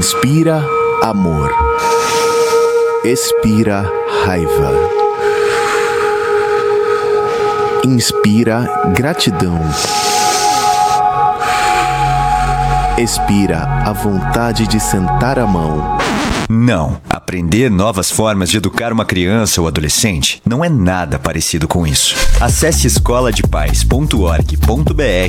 Inspira amor. Expira raiva. Inspira gratidão. Expira a vontade de sentar a mão. Não, aprender novas formas de educar uma criança ou adolescente não é nada parecido com isso. Acesse escoladepaz.org.br